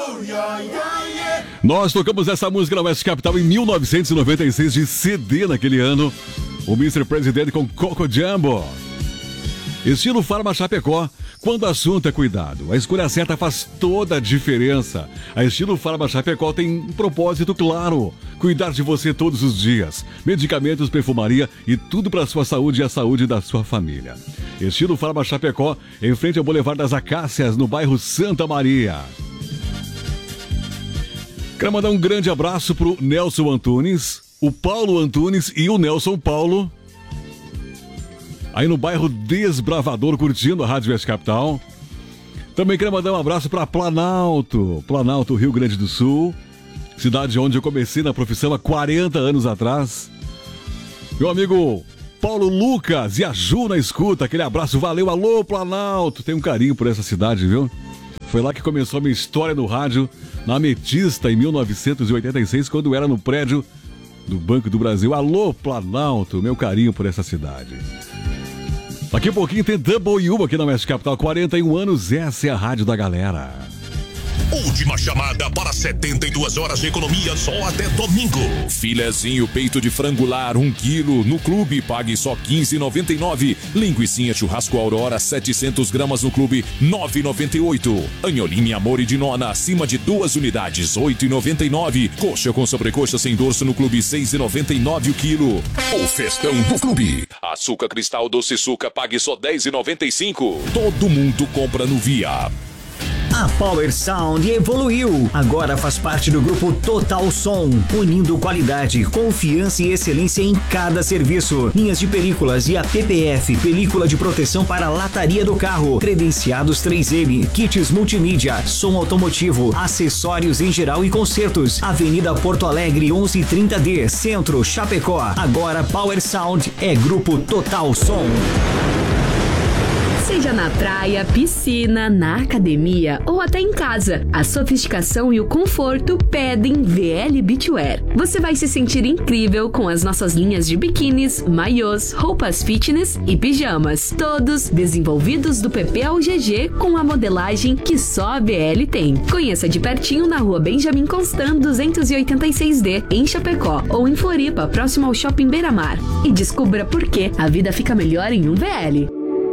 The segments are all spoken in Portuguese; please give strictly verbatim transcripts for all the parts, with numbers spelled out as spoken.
Nós tocamos essa música na West Capital em mil novecentos e noventa e seis de C D naquele ano. O mister President com Coco Jumbo. Estilo Farma Chapecó. Quando o assunto é cuidado, a escolha certa faz toda a diferença. A Estilo Farma Chapecó tem um propósito claro: cuidar de você todos os dias. Medicamentos, perfumaria e tudo para a sua saúde e a saúde da sua família. Estilo Farma Chapecó, em frente ao Boulevard das Acácias, no bairro Santa Maria. Quero mandar um grande abraço pro Nelson Antunes, o Paulo Antunes e o Nelson Paulo, aí no bairro Desbravador, curtindo a Rádio West Capital. Também quero mandar um abraço para Planalto, Planalto, Rio Grande do Sul, cidade onde eu comecei na profissão há quarenta anos atrás. Meu amigo Paulo Lucas e a Ju na escuta, aquele abraço, valeu, alô Planalto, tenho um carinho por essa cidade, viu? Foi lá que começou a minha história no rádio, na Ametista, em mil novecentos e oitenta e seis, quando eu era no prédio do Banco do Brasil. Alô Planalto, meu carinho por essa cidade. Daqui a pouquinho tem W U aqui na West Capital, quarenta e um anos, essa é a rádio da galera. Última chamada para setenta e duas horas de economia só até domingo. Filezinho peito de frangular, um quilo. No clube, pague só quinze reais e noventa e nove centavos. Linguicinha churrasco Aurora, setecentos gramas no clube, nove reais e noventa e oito centavos. Anholine Amor de Nona, acima de duas unidades, oito reais e noventa e nove centavos. Coxa com sobrecoxa sem dorso no clube, seis reais e noventa e nove centavos o quilo. O festão do clube. Açúcar Cristal Doce Suca, pague só dez reais e noventa e cinco centavos. Todo mundo compra no Via. A Power Sound evoluiu. Agora faz parte do grupo Total Som, unindo qualidade, confiança e excelência em cada serviço. Linhas de películas e a P P F, película de proteção para a lataria do carro, credenciados três M, kits multimídia, som automotivo, acessórios em geral e concertos. Avenida Porto Alegre onze trinta D, Centro, Chapecó. Agora Power Sound é grupo Total Som. Seja na praia, piscina, na academia ou até em casa, a sofisticação e o conforto pedem V L Beachwear. Você vai se sentir incrível com as nossas linhas de biquínis, maiôs, roupas fitness e pijamas. Todos desenvolvidos do P P ao G G com a modelagem que só a V L tem. Conheça de pertinho na rua Benjamin Constant duzentos e oitenta e seis D, em Chapecó, ou em Floripa, próximo ao Shopping Beira-Mar. E descubra por que a vida fica melhor em um V L.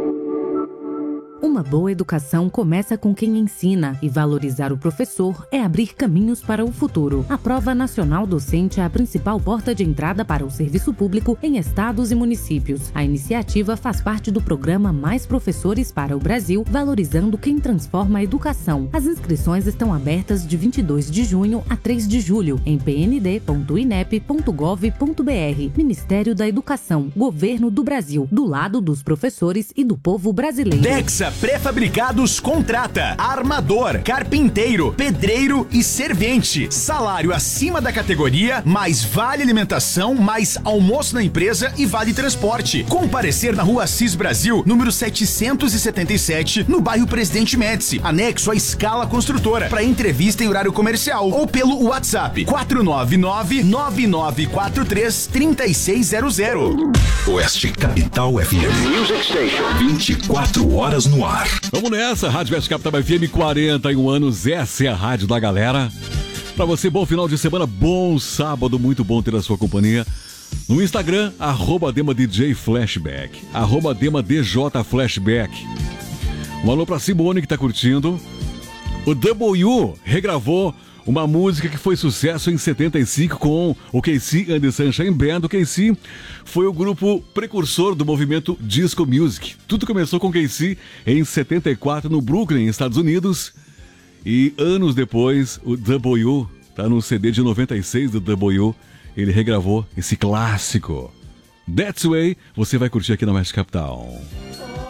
Uma boa educação começa com quem ensina, e valorizar o professor é abrir caminhos para o futuro. A Prova Nacional Docente é a principal porta de entrada para o serviço público em estados e municípios. A iniciativa faz parte do programa Mais Professores para o Brasil, valorizando quem transforma a educação. As inscrições estão abertas de vinte e dois de junho a três de julho em p n d ponto i n e p ponto gov ponto b r. Ministério da Educação, Governo do Brasil, do lado dos professores e do povo brasileiro. Dexa Pré-Fabricados contrata armador, carpinteiro, pedreiro e servente. Salário acima da categoria, mais vale alimentação, mais almoço na empresa e vale transporte. Comparecer na Rua Assis Brasil, número setecentos e setenta e sete, no bairro Presidente Médici, anexo à Escala Construtora, para entrevista em horário comercial ou pelo WhatsApp quatro nove nove, nove nove quatro três, três seis zero zero. Oeste Capital F M. Music Station. vinte e quatro horas no ar. Vamos nessa, Rádio West Capital F M, quarenta e um anos, essa é a rádio da galera. Pra você, bom final de semana, bom sábado, muito bom ter a sua companhia. No Instagram, arroba Dema D J Flashback, arroba Dema D J Flashback. Um alô pra Simone que tá curtindo. O W regravou uma música que foi sucesso em setenta e cinco com o K C and the Sunshine Band. O K C foi o grupo precursor do movimento Disco Music. Tudo começou com o K C em setenta e quatro no Brooklyn, Estados Unidos. E anos depois, o W, tá no C D de noventa e seis do W, ele regravou esse clássico. That's Way, você vai curtir aqui na West Capital.